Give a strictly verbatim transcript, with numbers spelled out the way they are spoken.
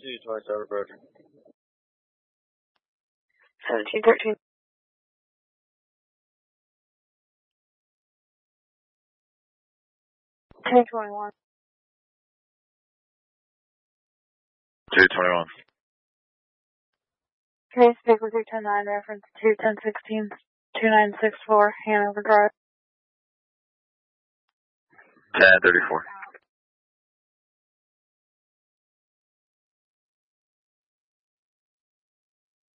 two, twice over, Roger. seventeen thirteen. two twenty-one. two twenty-one. Okay, speak with two ten nine, reference two ten sixteen, two nine six four, Hanover Drive. ten thirty-four.